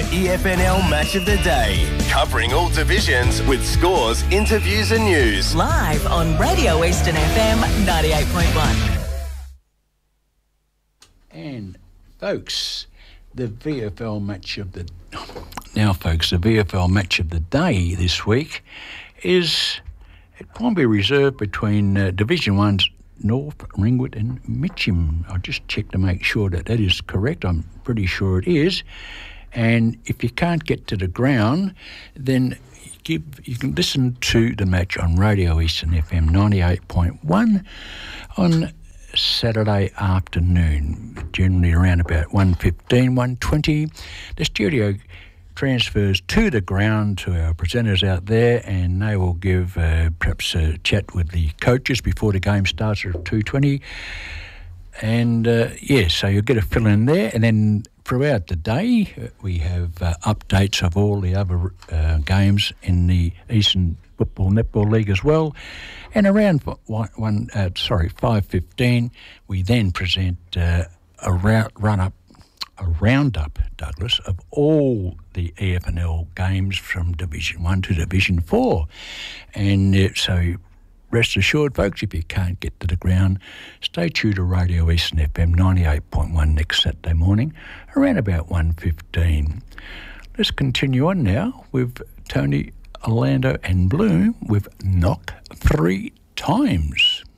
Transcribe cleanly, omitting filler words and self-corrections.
EFNL Match of the Day, covering all divisions with scores, interviews and news. Live on Radio Eastern FM 98.1. And, folks, the VFL Match of the... Now, folks, the VFL Match of the Day this week is... It won't be reserved between Division 1's North, Ringwood and Mitcham. I'll just check to make sure that that is correct. I'm pretty sure it is. And if you can't get to the ground, then you can listen to the match on Radio Eastern FM 98.1 on Saturday afternoon, generally around about 1:15, 1:20. The studio transfers to the ground to our presenters out there, and they will give perhaps a chat with the coaches before the game starts at 2:20. And so you'll get a fill in there, and then throughout the day we have updates of all the other games in the Eastern Football Netball League as well. And around 5:15 we then present a roundup, Douglas, of all the EFNL games from Division 1 to Division 4. And so rest assured, folks, if you can't get to the ground, stay true to Radio Eastern FM 98.1 next Saturday morning, around about 1:15. Let's continue on now with Tony, Orlando and Bloom with Knock 3 Times.